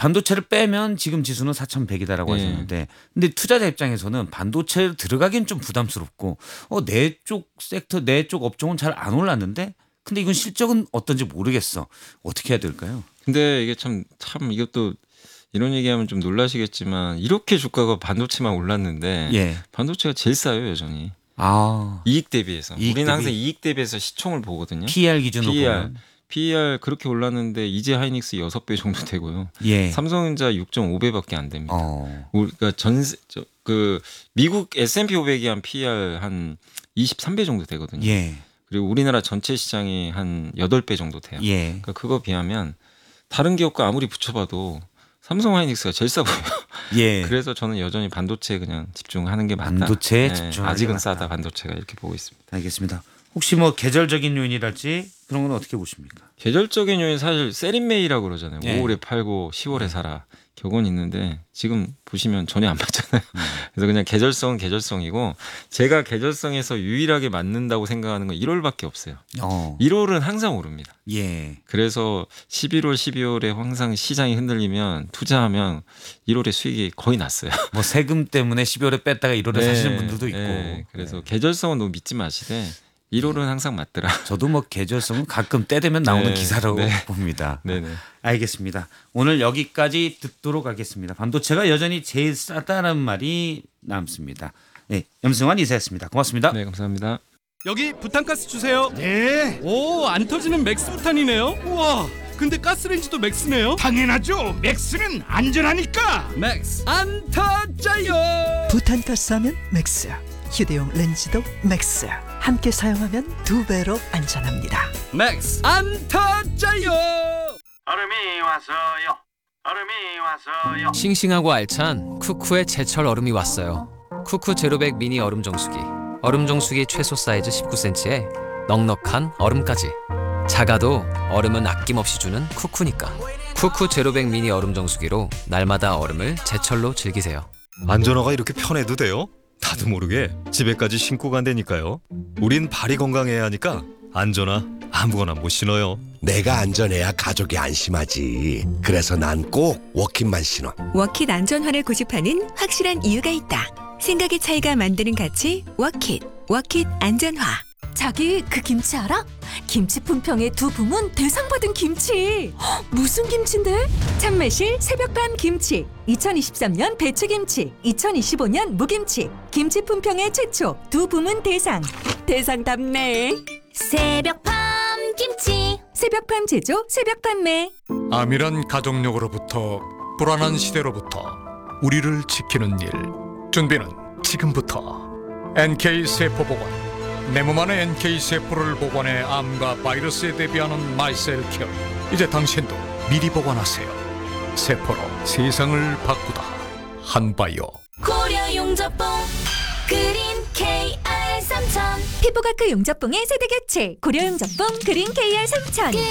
반도체를 빼면 지금 지수는 4,100이다라고 예. 하셨는데, 근데 투자자 입장에서는 반도체 들어가긴 좀 부담스럽고, 내 쪽 섹터, 내 쪽 업종은 잘 안 올랐는데, 근데 이건 실적은 어떤지 모르겠어. 어떻게 해야 될까요? 근데 이게 참 이것도 이런 얘기하면 좀 놀라시겠지만 이렇게 주가가 반도체만 올랐는데 예. 반도체가 제일 싸요 여전히. 아, 이익 대비해서. 이익 우리는 대비. 항상 이익 대비해서 시총을 보거든요. PER 기준으로 PER. 보면. PER 그렇게 올랐는데 이제 하이닉스 6배 정도 되고요. 예. 삼성전자 6.5배밖에 안 됩니다. 그러니까 미국 S&P 500이 한 PER 한 23배 정도 되거든요. 예. 그리고 우리나라 전체 시장이 한 8배 정도 돼요. 예. 그러니까 그거 비하면 다른 기업과 아무리 붙여봐도 삼성 하이닉스가 제일 싸 보여요. 예. 그래서 저는 여전히 반도체에 그냥 집중하는 게 맞다. 반도체에 네, 집중하는 아직은 게 싸다 맞다. 반도체가 이렇게 보고 있습니다. 알겠습니다. 혹시 뭐 계절적인 요인이랄지 그런 건 어떻게 보십니까? 계절적인 요인 사실 세린메이라고 그러잖아요. 예. 5월에 팔고 10월에 사라. 격언이 있는데 지금 보시면 전혀 안 맞잖아요. 그래서 그냥 계절성은 계절성이고 제가 계절성에서 유일하게 맞는다고 생각하는 건 1월밖에 없어요. 1월은 항상 오릅니다. 예. 그래서 11월, 12월에 항상 시장이 흔들리면 투자하면 1월에 수익이 거의 났어요. 뭐 세금 때문에 12월에 뺐다가 1월에 사시는 분들도 있고. 네. 그래서 네. 계절성은 너무 믿지 마시되 1월은 항상 맞더라. 저도 뭐 계절성은 가끔 때 되면 나오는 네. 기사로 네. 봅니다. 네네. 알겠습니다. 오늘 여기까지 듣도록 하겠습니다. 반도체가 여전히 제일 싸다는 말이 남습니다. 네, 염승환 이사였습니다. 고맙습니다. 네, 감사합니다. 여기 부탄가스 주세요. 네, 오, 안 터지는 맥스 부탄이네요. 우와, 근데 가스레인지도 맥스네요. 당연하죠. 맥스는 안전하니까. 맥스 안 터져요. 부탄가스 하면 맥스, 휴대용 렌즈도 맥스. 함께 사용하면 2배로 안전합니다. 맥스 안 터져요. 얼음이 왔어요. 얼음이 왔어요. 싱싱하고 알찬 쿠쿠의 제철 얼음이 왔어요. 쿠쿠 제로백 미니 얼음 정수기. 얼음 정수기 최소 사이즈 19cm에 넉넉한 얼음까지. 작아도 얼음은 아낌없이 주는 쿠쿠니까. 쿠쿠 제로백 미니 얼음 정수기로 날마다 얼음을 제철로 즐기세요. 안전화가 이렇게 편해도 돼요? 나도 모르게 집에까지 신고 간다니까요. 우린 발이 건강해야 하니까 안전화 아무거나 못 신어요. 내가 안전해야 가족이 안심하지. 그래서 난 꼭 워킷만 신어. 워킷 안전화를 고집하는 확실한 이유가 있다. 생각의 차이가 만드는 가치 워킷. 워킷 안전화. 자기 그 김치 알아? 김치 품평의 두 부문 대상 받은 김치. 헉, 무슨 김치인데? 참매실 새벽밤 김치. 2023년 배추김치, 2025년 무김치. 김치 품평의 최초 두 부문 대상. 대상답네. 새벽밤 김치. 새벽밤 제조, 새벽 판매. 암이란 가족력으로부터 불안한 시대로부터 우리를 지키는 일. 준비는 지금부터. NK 세포 보관. 내 몸 안에 NK 세포를 보관해 암과 바이러스에 대비하는 마이셀 케어. 이제 당신도 미리 보관하세요. 세포로 세상을 바꾸다. 한바이오. 고려 용접봉 그린 KR 3000. 피부과크 용접봉의 세대 교체. 고려 용접봉 그린 KR 3000.